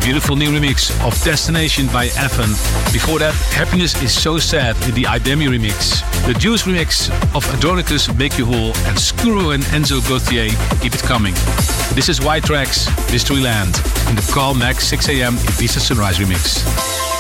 beautiful new remix of Destination by Evan. Before that, Happiness is So Sad in the Idemi remix. The Juice remix of Adronicus, Make You Whole, and Skuro and Enzo Gauthier, Keep It Coming. This is White Tracks, Mysteryland, in the Carl Mack 6 a.m. Ibiza Sunrise remix.